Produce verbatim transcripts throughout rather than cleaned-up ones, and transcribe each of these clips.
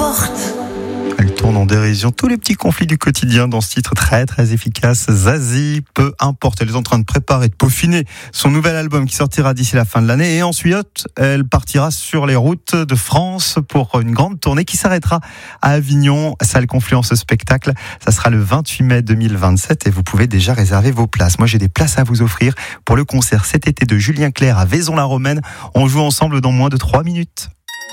importe. Elle tourne en dérision tous les petits conflits du quotidien dans ce titre très très efficace. Zazie, peu importe, elle est en train de préparer, de peaufiner son nouvel album qui sortira d'ici la fin de l'année. Et ensuite, elle partira sur les routes de France pour une grande tournée qui s'arrêtera à Avignon, salle Confluence Spectacle. Ça sera le vingt-huit mai deux mille vingt-sept et vous pouvez déjà réserver vos places. Moi, j'ai des places à vous offrir pour le concert cet été de Julien Clerc à Vaison-la-Romaine. On joue ensemble dans moins de trois minutes.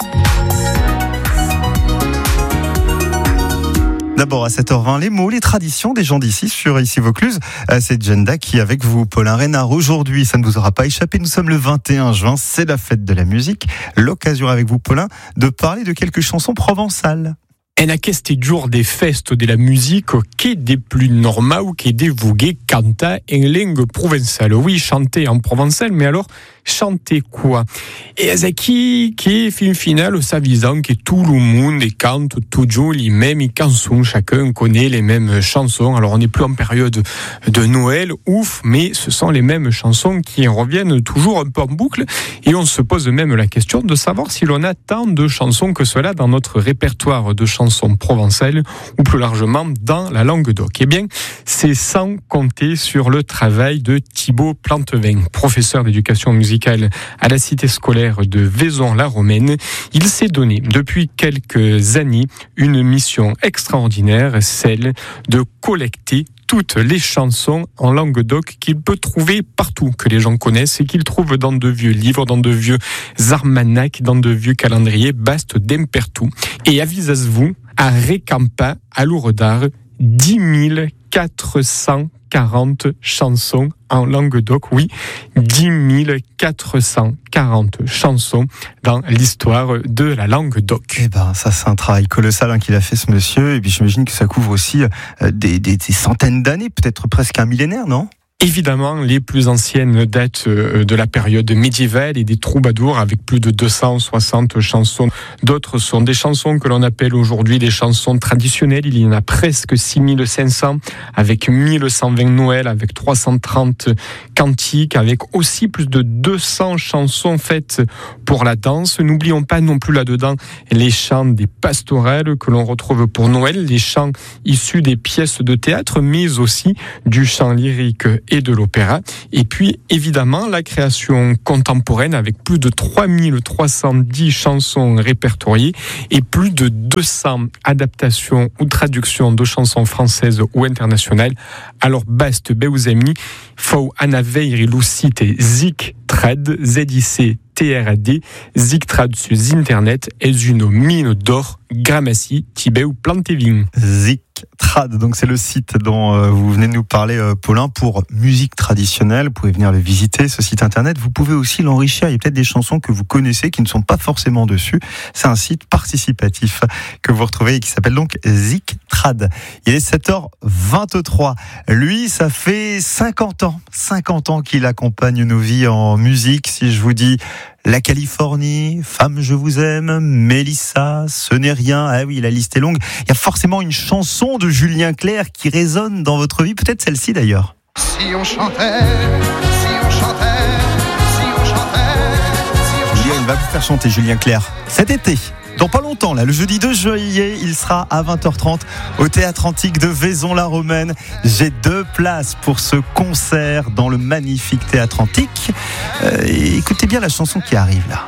D'abord à sept heures vingt, les mots, les traditions des gens d'ici sur Ici Vaucluse. C'est Jenda qui est avec vous, Paulin Reynard. Aujourd'hui, ça ne vous aura pas échappé, nous sommes le vingt et un juin, c'est la fête de la musique. L'occasion avec vous, Paulin, de parler de quelques chansons provençales. En aquest jour des festes de la musique, qu'est des plus normal que de vulguer cantar en langue provençale. Oui, chanter en provençal, mais alors, chanter quoi? Et c'est aquí qui, fin final, s'avisant que tout le monde chante toujours les mêmes chansons. Chacun connaît les mêmes chansons. Alors, on n'est plus en période de Noël, ouf, mais ce sont les mêmes chansons qui reviennent toujours un peu en boucle. Et on se pose même la question de savoir si l'on a tant de chansons que cela dans notre répertoire de chansons provençales ou plus largement dans la langue d'oc. Eh bien, c'est sans compter sur le travail de Thibaut Plantevin, professeur d'éducation musicale à la cité scolaire de Vaison-la-Romaine. Il s'est donné depuis quelques années une mission extraordinaire, celle de collecter toutes les chansons en langue d'oc qu'il peut trouver partout, que les gens connaissent et qu'il trouve dans de vieux livres, dans de vieux almanachs, dans de vieux calendriers, bast d'impertout. Et avisez-vous, à Récampa, à Lourdes, dix mille quatre cent quarante chansons en langue d'oc, oui, dix mille quatre cent quarante chansons dans l'histoire de la langue d'oc. Eh ben, ça c'est un travail colossal hein, qu'il a fait ce monsieur, et puis j'imagine que ça couvre aussi euh, des, des, des centaines d'années, peut-être presque un millénaire, non ? Évidemment, les plus anciennes datent de la période médiévale et des troubadours avec plus de deux cent soixante chansons. D'autres sont des chansons que l'on appelle aujourd'hui des chansons traditionnelles. Il y en a presque six mille cinq cents avec mille cent vingt Noël, avec trois cent trente cantiques, avec aussi plus de deux cents chansons faites pour la danse. N'oublions pas non plus là-dedans les chants des pastorales que l'on retrouve pour Noël, les chants issus des pièces de théâtre, mais aussi du chant lyrique et de l'opéra. Et puis, évidemment, la création contemporaine avec plus de trois mille trois cent dix chansons répertoriées et plus de deux cents adaptations ou traductions de chansons françaises ou internationales. Alors, bast beuzemi, fau anaveiri lucite zik trad, Z I C T R A D, zik trad sur internet, est une mine d'or, gramassi, tibeu plantevin. Zik Trad, donc c'est le site dont euh, vous venez de nous parler, euh, Paulin, pour musique traditionnelle. Vous pouvez venir le visiter, ce site internet. Vous pouvez aussi l'enrichir. Il y a peut-être des chansons que vous connaissez qui ne sont pas forcément dessus. C'est un site participatif que vous retrouvez et qui s'appelle donc Zik Trad. Il est sept heures vingt-trois. Lui, ça fait cinquante ans, cinquante ans qu'il accompagne nos vies en musique. Si je vous dis La Californie, Femme je vous aime, Mélissa, Ce n'est rien. Ah oui, la liste est longue. Il y a forcément une chanson de Julien Clerc qui résonne dans votre vie, peut-être celle-ci d'ailleurs. Si on chantait, si on chantait, si on chantait, si on chantait. Julien, il va vous faire chanter Julien Clerc cet été. Dans pas longtemps, là, le jeudi deux juillet, il sera à vingt heures trente au Théâtre Antique de Vaison-la-Romaine. J'ai deux places pour ce concert dans le magnifique Théâtre Antique. Euh, écoutez bien la chanson qui arrive là.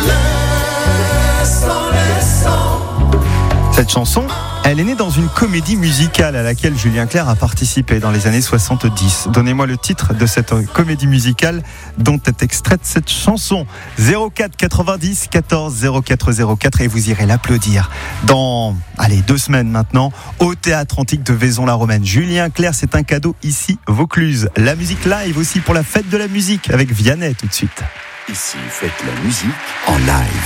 Cette chanson, elle est née dans une comédie musicale à laquelle Julien Clerc a participé dans les années soixante-dix. Donnez-moi le titre de cette comédie musicale dont est extraite cette chanson. zéro quatre quatre-vingt-dix quatorze zéro quatre zéro quatre et vous irez l'applaudir dans, allez, deux semaines maintenant au Théâtre Antique de Vaison-la-Romaine. Julien Clerc, c'est un cadeau ici, Vaucluse. La musique live aussi pour la fête de la musique avec Vianney tout de suite. Ici, faites la musique en live.